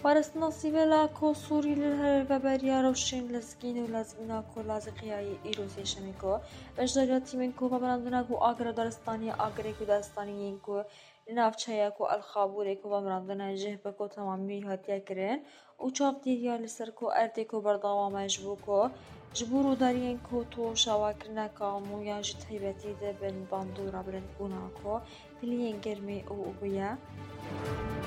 پارستنا سیویلا کو سوری لهر ببریا روشین لزگین و لزگینا کو لازقیای ایروزی شمیکو بجداریا تیمن کو بمراندنا کو آگر دارستانی آگری کو دارستانیین کو نافچهیا کو الخابوری کو بمراندنا جهب کو تمامی هاتیا کرن و چاپ دیریا لسر کو اردی کو برداوا مجبو کو جبورو دارین کو تو شواکرنا کامو یا جت هیبتی ده بن باندورا برن بونا کو پلین گرمی او بیا